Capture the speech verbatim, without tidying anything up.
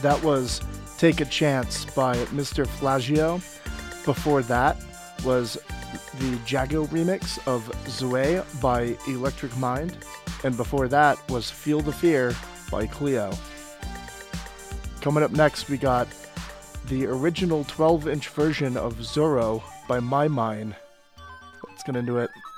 That was Take a Chance by Mister Flagio. Before that was the Jago remix of Zoe by Electric Mind. And before that was Feel the Fear by Cleo. Coming up next, we got the original twelve inch version of Zorro by My Mind. Let's get into it.